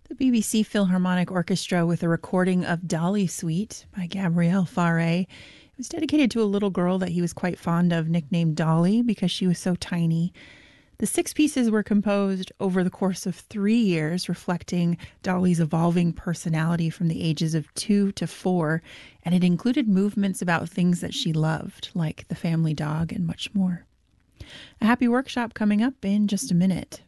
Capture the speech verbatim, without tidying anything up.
The B B C Philharmonic Orchestra with a recording of Dolly Suite by Gabriel Fauré. It was dedicated to a little girl that he was quite fond of, nicknamed Dolly because she was so tiny. The six pieces were composed over the course of three years, reflecting Dolly's evolving personality from the ages of two to four, and it included movements about things that she loved, like the family dog and much more. A happy workshop coming up in just a minute.